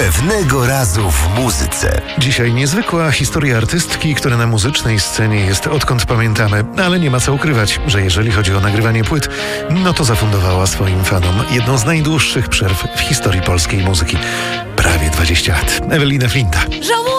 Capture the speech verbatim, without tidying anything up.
Pewnego razu w muzyce. Dzisiaj niezwykła historia artystki, która na muzycznej scenie jest odkąd pamiętamy, ale nie ma co ukrywać, że jeżeli chodzi o nagrywanie płyt, no to zafundowała swoim fanom jedną z najdłuższych przerw w historii polskiej muzyki. Prawie dwadzieścia lat. Ewelina Flinta.